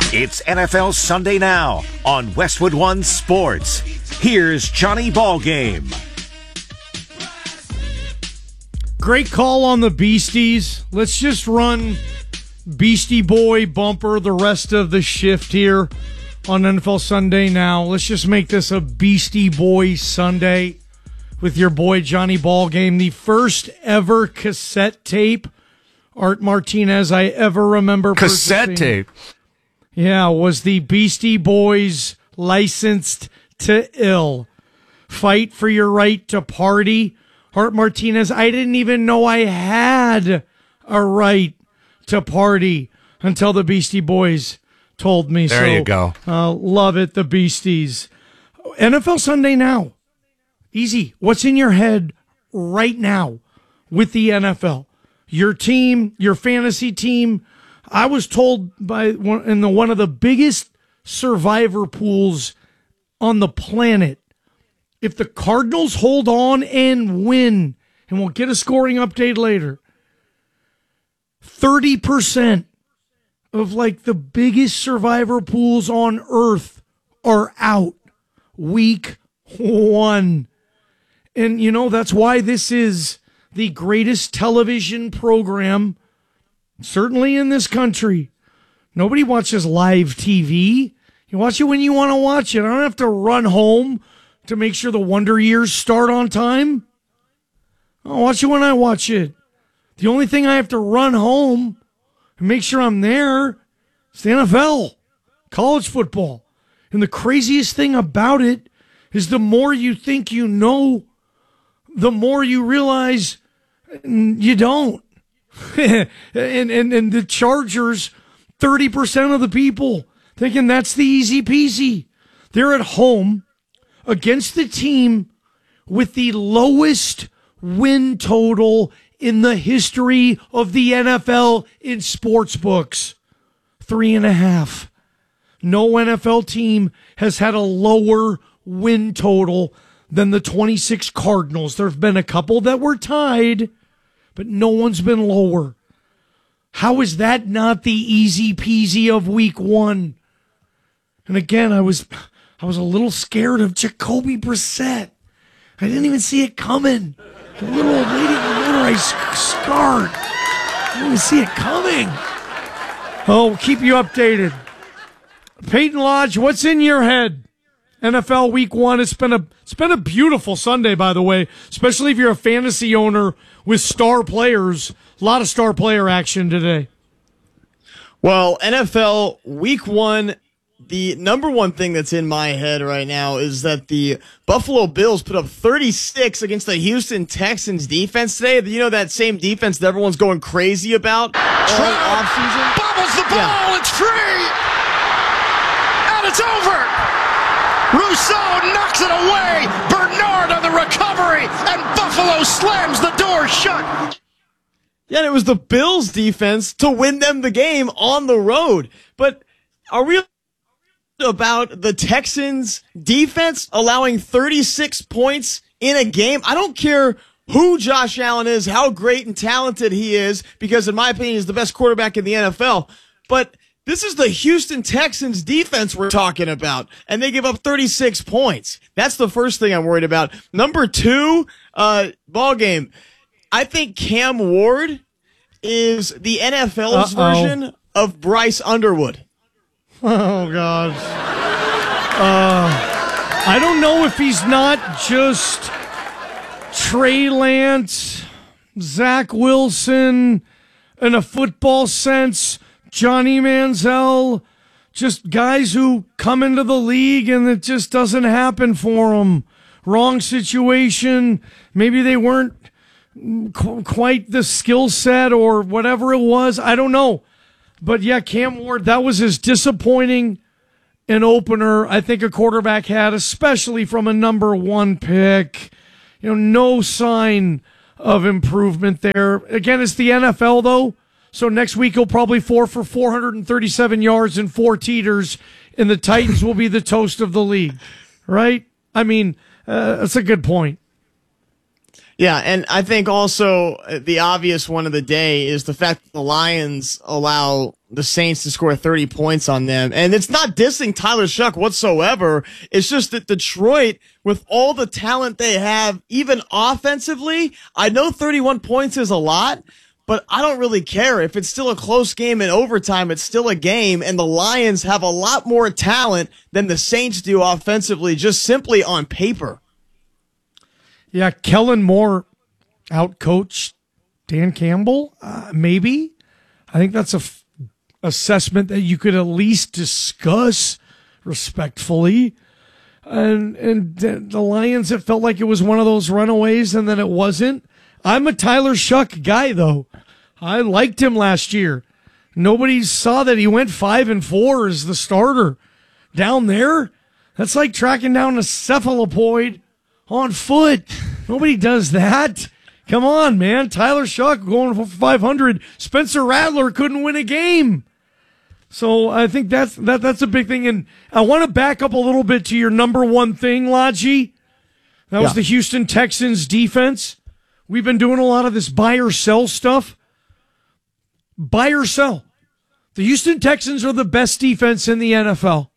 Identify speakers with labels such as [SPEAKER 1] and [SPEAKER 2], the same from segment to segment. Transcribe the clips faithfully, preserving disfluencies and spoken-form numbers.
[SPEAKER 1] It's N F L Sunday Now on Westwood One Sports. Here's Johnny Ballgame.
[SPEAKER 2] Great call on the Beasties. Let's just run Beastie Boy bumper the rest of the shift here on N F L Sunday Now. Let's just make this a Beastie Boy Sunday with your boy Johnny Ballgame. The first ever cassette tape, Art Martinez, I ever remember
[SPEAKER 3] Cassette
[SPEAKER 2] purchasing.
[SPEAKER 3] tape?
[SPEAKER 2] Yeah, was the Beastie Boys Licensed to Ill. Fight for your right to party. Art Martinez, I didn't even know I had a right to party until the Beastie Boys told me so.
[SPEAKER 3] There you go.
[SPEAKER 2] Uh, love it, the Beasties. N F L Sunday Now. Easy. What's in your head right now with the N F L? Your team, your fantasy team. I was told by one, in the one of the biggest survivor pools on the planet, if the Cardinals hold on and win, and we'll get a scoring update later, thirty percent of like the biggest survivor pools on earth are out week one. And, you know, that's why this is the greatest television program, certainly in this country. Nobody watches live T V. You watch it when you want to watch it. I don't have to run home to make sure the Wonder Years start on time. I'll watch it when I watch it. The only thing I have to run home and make sure I'm there is the N F L, college football. And the craziest thing about it is the more you think you know, the more you realize you don't. and, and, and the Chargers, thirty percent of the people thinking that's the easy peasy. They're at home against the team with the lowest win total in the history of the N F L in sports books. Three and a half. No N F L team has had a lower win total than the twenty-six Cardinals. There have been a couple that were tied, but no one's been lower. How is that not the easy peasy of week one? And again, I was I was a little scared of Jacoby Brissett. I didn't even see it coming. The little old lady in the motorized cart. I didn't even see it coming. Oh, we'll keep you updated. Peyton Lodge, what's in your head? N F L Week One. It's been a it's been a beautiful Sunday, by the way, especially if you're a fantasy owner with star players. A lot of star player action today.
[SPEAKER 4] Well, N F L Week One. The number one thing that's in my head right now is that the Buffalo Bills put up thirty-six against the Houston Texans defense today. You know, that same defense that everyone's going crazy about all offseason?
[SPEAKER 5] Bobbles the ball. Yeah. It's free. And it's over. Rousseau knocks it away. Bernard on the recovery. And Buffalo slams the door shut.
[SPEAKER 4] Yeah, and it was the Bills defense to win them the game on the road. But are we about the Texans defense allowing thirty-six points in a game? I don't care who Josh Allen is, how great and talented he is, because in my opinion, he's the best quarterback in the N F L. But this is the Houston Texans defense we're talking about, and they give up thirty-six points. That's the first thing I'm worried about. Number two, uh, ball game. I think Cam Ward is the N F L's Uh-oh. version of Bryce Underwood.
[SPEAKER 2] Oh, God. Uh, I don't know if he's not just Trey Lance, Zach Wilson, in a football sense, Johnny Manziel, just guys who come into the league and it just doesn't happen for them. Wrong situation. Maybe they weren't qu- quite the skill set or whatever it was. I don't know. But yeah, Cam Ward, that was as disappointing an opener I think a quarterback had, especially from a number one pick. You know, no sign of improvement there. Again, it's the N F L, though. So next week he'll probably four for four hundred thirty-seven yards and four teeters, and the Titans will be the toast of the league, right? I mean, uh, that's a good point.
[SPEAKER 4] Yeah, and I think also the obvious one of the day is the fact that the Lions allow the Saints to score thirty points on them. And it's not dissing Tyler Shuck whatsoever. It's just that Detroit, with all the talent they have, even offensively, I know thirty-one points is a lot, but I don't really care. If it's still a close game in overtime, it's still a game, and the Lions have a lot more talent than the Saints do offensively, just simply on paper.
[SPEAKER 2] Yeah, Kellen Moore outcoached Dan Campbell, uh, maybe. I think that's a f- assessment that you could at least discuss respectfully. And and the Lions, it felt like it was one of those runaways, and then it wasn't. I'm a Tyler Shuck guy, though. I liked him last year. Nobody saw that he went five and four as the starter down there. That's like tracking down a cephalopoid on foot. Nobody does that. Come on, man. Tyler Shuck going for five hundred. Spencer Rattler couldn't win a game. So I think that's that that's a big thing. And I want to back up a little bit to your number one thing, Lodgy. That was yeah. the Houston Texans defense. We've been doing a lot of this buy or sell stuff. Buy or sell. The Houston Texans are the best defense in the N F L.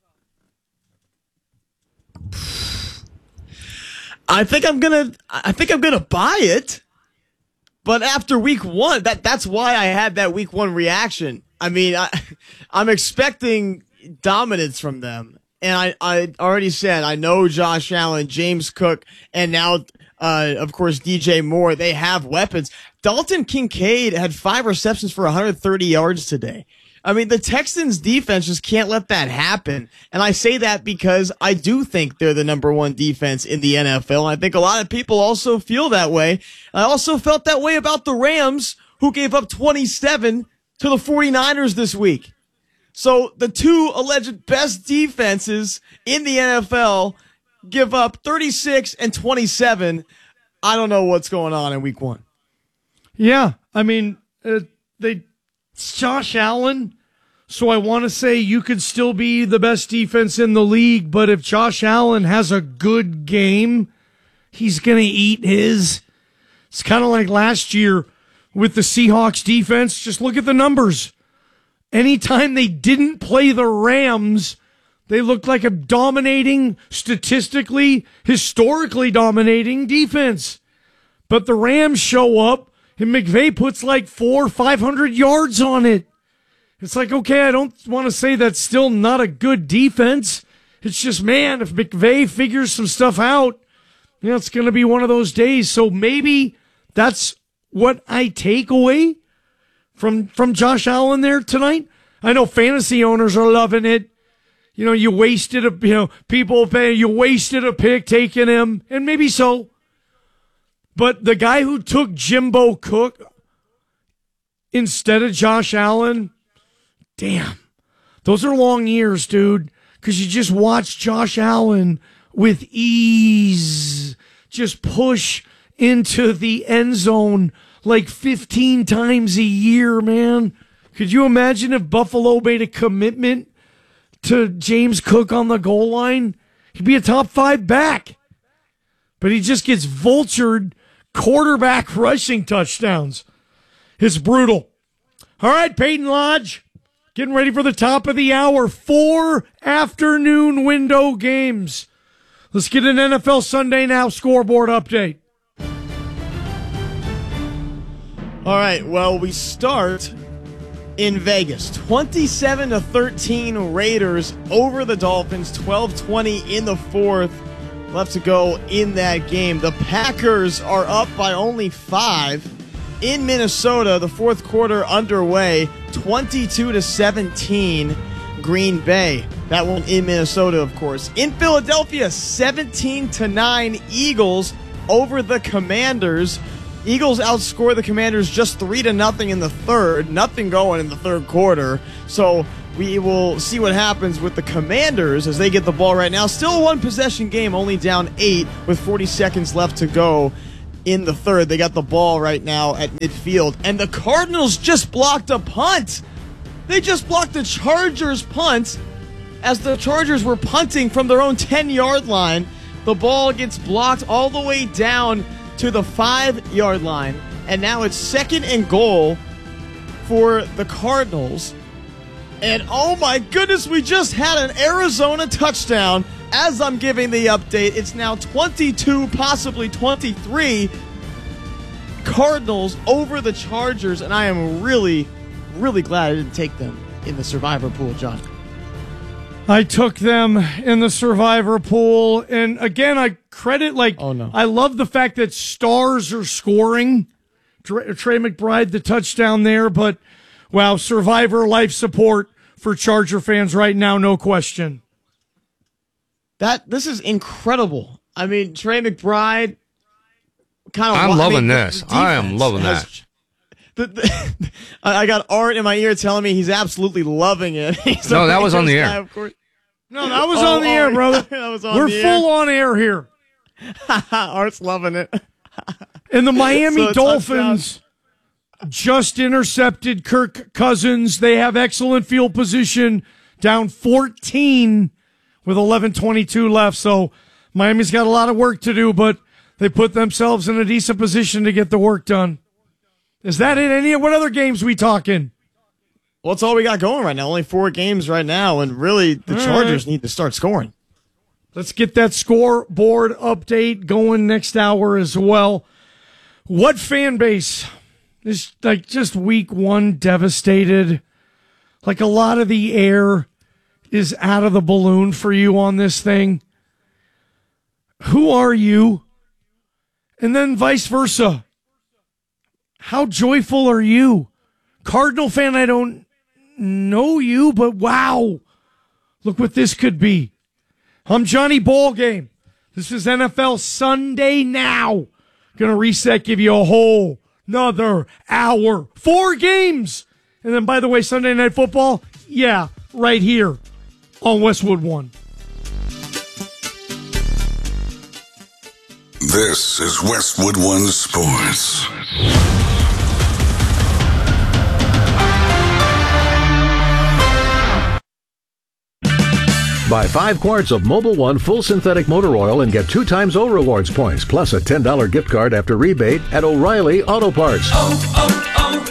[SPEAKER 4] I think I'm gonna. I think I'm gonna buy it, but after week one, that that's why I had that week one reaction. I mean, I, I'm expecting dominance from them, and I, I already said I know Josh Allen, James Cook, and now, uh, of course, D J Moore. They have weapons. Dalton Kincaid had five receptions for one hundred thirty yards today. I mean, the Texans defense just can't let that happen. And I say that because I do think they're the number one defense in the N F L. I think a lot of people also feel that way. I also felt that way about the Rams, who gave up twenty-seven to the 49ers this week. So the two alleged best defenses in the N F L give up thirty-six and twenty-seven. I don't know what's going on in week one.
[SPEAKER 2] Yeah, I mean, uh, they... It's Josh Allen, so I want to say you could still be the best defense in the league, but if Josh Allen has a good game, he's going to eat his. It's kind of like last year with the Seahawks defense. Just look at the numbers. Anytime they didn't play the Rams, they looked like a dominating, statistically, historically dominating defense. But the Rams show up, and McVay puts like four, five hundred yards on it. It's like, okay, I don't want to say that's still not a good defense. It's just, man, if McVay figures some stuff out, you know, it's going to be one of those days. So maybe that's what I take away from from Josh Allen there tonight. I know fantasy owners are loving it. You know, you wasted a, you know, people pay, you wasted a pick taking him, and maybe so. But the guy who took Jimbo Cook instead of Josh Allen, damn, those are long years, dude, because you just watch Josh Allen with ease just push into the end zone like fifteen times a year, man. Could you imagine if Buffalo made a commitment to James Cook on the goal line? He'd be a top five back. But he just gets vultured quarterback rushing touchdowns. It's brutal. All right, Peyton Lodge, getting ready for the top of the hour. Four afternoon window games. Let's get an N F L Sunday Now scoreboard update.
[SPEAKER 4] All right, well, we start in Vegas. twenty-seven to thirteen Raiders over the Dolphins. twelve twenty in the fourth. Left to go in that game. The Packers are up by only five in Minnesota. The fourth quarter underway. twenty-two to seventeen Green Bay. That one in Minnesota, of course. In Philadelphia, seventeen to nine Eagles over the Commanders. Eagles outscore the Commanders just three to nothing in the third. Nothing going in the third quarter. So we will see what happens with the Commanders as they get the ball right now. Still a one-possession game, only down eight with forty seconds left to go in the third. They got the ball right now at midfield. And the Cardinals just blocked a punt. They just blocked the Chargers' punt as the Chargers were punting from their own ten-yard line. The ball gets blocked all the way down to the five-yard line, and now it's second and goal for the Cardinals. And oh my goodness, we just had an Arizona touchdown. As I'm giving the update, it's now twenty-two, possibly twenty-three Cardinals over the Chargers, and I am really, really glad I didn't take them in the survivor pool, John.
[SPEAKER 2] I took them in the survivor pool, and again, I credit, like,
[SPEAKER 4] oh, no.
[SPEAKER 2] I love the fact that stars are scoring. Trey, Trey McBride, the touchdown there, but wow, survivor life support for Charger fans right now, no question.
[SPEAKER 4] That this is incredible. I mean, Trey McBride, kind of.
[SPEAKER 3] I'm loving
[SPEAKER 4] I mean,
[SPEAKER 3] this.
[SPEAKER 4] The, the
[SPEAKER 3] I am loving
[SPEAKER 4] has,
[SPEAKER 3] that.
[SPEAKER 4] The, the, I got Art in my ear telling me he's absolutely loving it. He's
[SPEAKER 3] no, that was on the air.
[SPEAKER 4] Guy, of course.
[SPEAKER 2] No, that was
[SPEAKER 4] oh,
[SPEAKER 2] on the
[SPEAKER 4] Art,
[SPEAKER 2] air, brother.
[SPEAKER 4] that was on
[SPEAKER 2] We're
[SPEAKER 4] the
[SPEAKER 2] full
[SPEAKER 4] air.
[SPEAKER 2] on air here.
[SPEAKER 4] Art's loving it.
[SPEAKER 2] And the Miami
[SPEAKER 4] so
[SPEAKER 2] Dolphins just intercepted Kirk Cousins. They have excellent field position, down fourteen with eleven twenty-two left. So Miami's got a lot of work to do, but they put themselves in a decent position to get the work done. Is that it? Any what other games we talking?
[SPEAKER 4] Well, that's all we got going right now. Only four games right now, and really the
[SPEAKER 2] all
[SPEAKER 4] Chargers
[SPEAKER 2] right.
[SPEAKER 4] need to start scoring.
[SPEAKER 2] Let's get that scoreboard update going next hour as well. What fan base is like just week one devastated? Like a lot of the air is out of the balloon for you on this thing. Who are you? And then vice versa. How joyful are you? Cardinal fan, I don't know you, but wow. Look what this could be. I'm Johnny Ballgame. This is N F L Sunday Now. Gonna reset, give you a whole another hour. Four games. And then, by the way, Sunday Night Football, yeah, right here on Westwood One.
[SPEAKER 6] This is Westwood One Sports.
[SPEAKER 7] Buy five quarts of Mobil One full synthetic motor oil and get two times O Rewards points, plus a ten dollars gift card after rebate at O'Reilly Auto Parts.
[SPEAKER 8] Oh,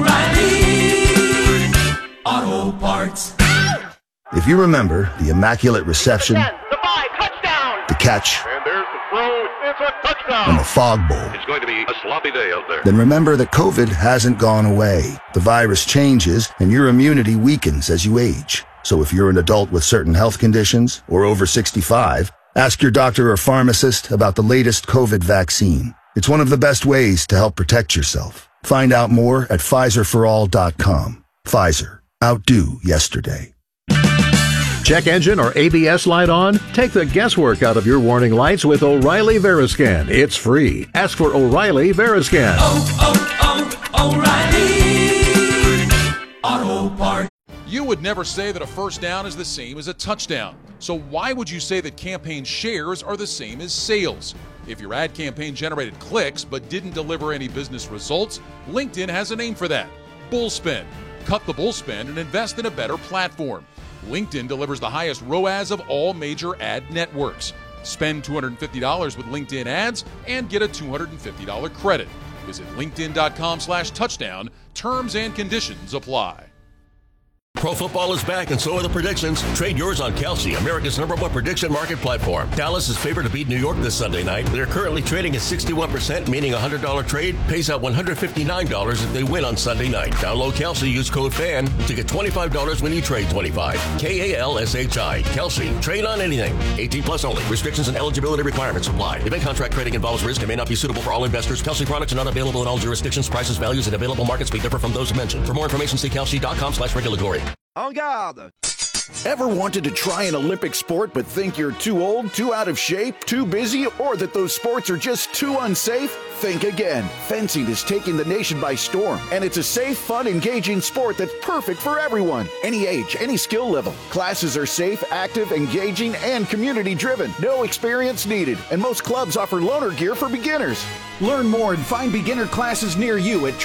[SPEAKER 8] oh, oh, O'Reilly Auto Parts.
[SPEAKER 9] If you remember the immaculate reception,
[SPEAKER 10] the five, touchdown,
[SPEAKER 9] the catch,
[SPEAKER 10] and there's the throw, it's a touchdown,
[SPEAKER 9] and the fog bowl,
[SPEAKER 10] it's going to be a sloppy day out there.
[SPEAKER 9] Then remember that COVID hasn't gone away. The virus changes, and your immunity weakens as you age. So if you're an adult with certain health conditions or over sixty-five, ask your doctor or pharmacist about the latest COVID vaccine. It's one of the best ways to help protect yourself. Find out more at Pfizer for all dot com. Pfizer. Outdo yesterday.
[SPEAKER 7] Check engine or A B S light on? Take the guesswork out of your warning lights with O'Reilly Veriscan. It's free. Ask for O'Reilly Veriscan.
[SPEAKER 8] Oh, oh, oh, O'Reilly Auto Parts.
[SPEAKER 11] You would never say that a first down is the same as a touchdown. So why would you say that campaign shares are the same as sales? If your ad campaign generated clicks but didn't deliver any business results, LinkedIn has a name for that. Bullspend. Cut the bullspend and invest in a better platform. LinkedIn delivers the highest R O A S of all major ad networks. Spend two hundred fifty dollars with LinkedIn ads and get a two hundred fifty dollars credit. Visit linkedin.com slash touchdown. Terms and conditions apply.
[SPEAKER 12] Pro football is back, and so are the predictions. Trade yours on Kelsey, America's number one prediction market platform. Dallas is favored to beat New York this Sunday night. They're currently trading at sixty-one percent, meaning a one hundred dollars trade pays out one hundred fifty-nine dollars if they win on Sunday night. Download Kelsey, use code FAN to get twenty-five dollars when you trade twenty-five. K A L S H I. Kelsey. Trade on anything. eighteen plus only. Restrictions and eligibility requirements apply. Event contract trading involves risk and may not be suitable for all investors. Kelsey products are not available in all jurisdictions. Prices, values, and available markets may differ from those mentioned. For more information, see kelsey.com slash regulatory.
[SPEAKER 5] En garde.
[SPEAKER 13] Ever wanted to try an Olympic sport but think you're too old, too out of shape, too busy, or that those sports are just too unsafe? Think again. Fencing is taking the nation by storm, and it's a safe, fun, engaging sport that's perfect for everyone. Any age, any skill level. Classes are safe, active, engaging, and community-driven. No experience needed, and most clubs offer loaner gear for beginners. Learn more and find beginner classes near you at